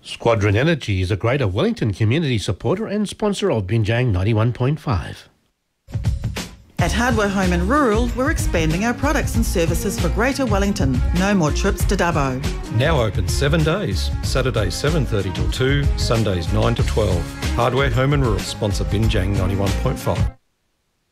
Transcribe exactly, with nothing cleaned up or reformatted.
Squadron Energy is a Greater Wellington community supporter and sponsor of Binjang ninety-one point five. At Hardware Home and Rural, we're expanding our products and services for Greater Wellington. No more trips to Dubbo. Now open seven days. Saturdays seven thirty till two, Sundays nine to twelve. Hardware Home and Rural sponsor Binjang ninety-one point five.